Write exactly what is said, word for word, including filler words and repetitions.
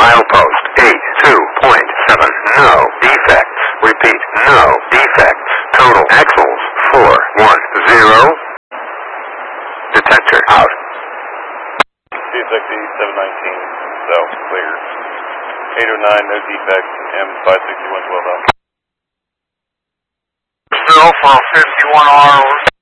Milepost eight two point seven. No defects. Repeat, no defects. Total axles four one zero. Detector out. C S X E seven nineteen, south, clear. eight oh nine, no defects, M five sixty-one twelve out. Still for fifty-one R.